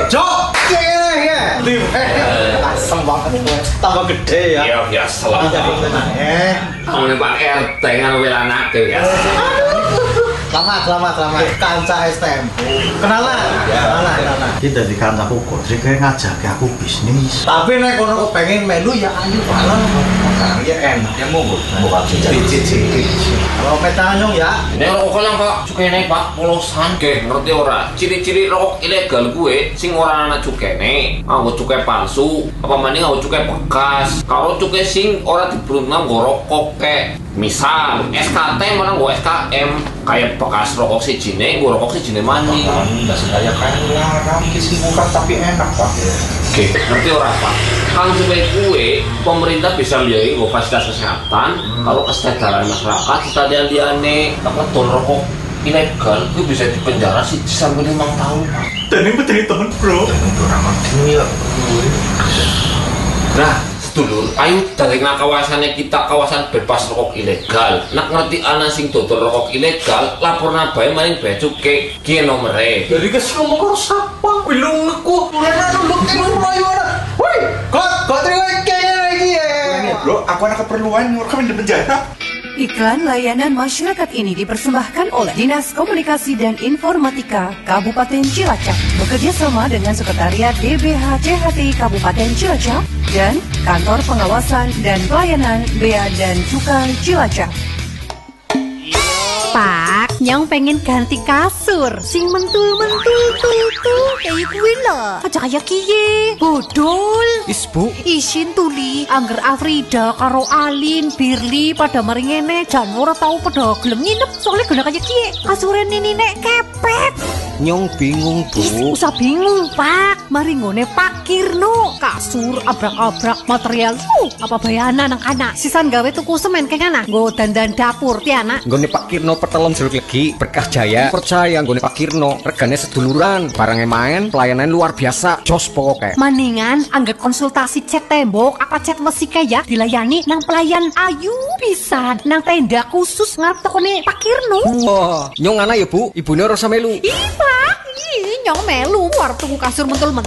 Jok. Asem banget gue. Tambah gede ya. Iya biasa lah. Ngomongin Pak RT kan wilanake ya. Selamat. Kanca STM. Kenalan. Kita di kancaku kok sih kayak ngajak aku bisnis. Tapi nek kono pengen melu ya ayo bareng. Ya enak. Ya monggo. Bukan Cicit. Kalau petanyong ya. Ini rokok lang Pak, cukene Pak polosan. Oke, ngerti ora? Ciri-ciri rokok ilegal gue sing ora ana cukene. Nganggo cukai palsu, apa maning nganggo cukai bekas. Kalau cukai sing ora dibruntam nggo rokok kek. Misal SKT malah nggo SKM kayak bekas rokok sijine, nggo rokok sijine maning. Enggak sekaya kayak larang kisi murah tapi enak Pak. Oke, ngerti ora Pak? Kang supaya kue pemerintah bisa lihat nggo fasilitas kesehatan, kalau kesadaran masyarakat kita liane ngedol rokok ilegal itu bisa dipenjara sih sampai 5 tahun Pak. Dan ini menjadi temen bro. Untuk ramah dia. Nah, sedulur, ayo dari kawasannya kita kawasan bebas rokok ilegal. Nak ngerti ana sing dodol rokok ilegal, laporna bae maring bea cukai ki nomere. Jadi kes ngomong karo sapa? Bilung aku. Ora nuluk mlayu ana. Woi, kok terima kayaknya lagi ya. Bro, aku ada keperluan kami di penjara. Iklan layanan masyarakat ini dipersembahkan oleh Dinas Komunikasi dan Informatika Kabupaten Cilacap bekerja sama dengan Sekretariat DBH CHT Kabupaten Cilacap dan Kantor Pengawasan dan Pelayanan Bea dan Cukai Cilacap. Pak, nyong pengen ganti kasur sing mentul-mentul kayak gue lah. Aja kayak kiye bodol. Isbu Isin tuli angger Afrida karo Alin Birli pada maringene jan ora tau pada gelem nginep soalnya guna kayak kiye kasure nini nek kepet. nyong bingung bu. Usah bingung Pak, mari ngone Pak Kirno kasur abrak-abrak material apa bayana anak-anak sisan gawe tuku semen kayak anak nggo dandan dapur ti anak Nggone Pak Kirno pertelon jeruk legi berkah jaya percaya nggone Pak Kirno regane seduluran barangnya main pelayanan luar biasa jos pokoknya maningan anggar konsultasi cat tembok apa cat besi ya dilayani nang pelayan ayu pisan nang tenda khusus ngarep tokone Pak Kirno. wah nyong ana ya bu ibune ora melu. Ih Pak, ih nyong melu war tuku kasur mentul